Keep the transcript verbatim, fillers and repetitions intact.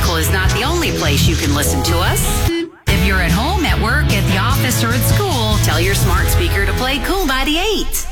vehicle is not the only place you can listen to us. If you're at home, at work, at the office, or at school, tell your smart speaker to play Cool ninety-eight.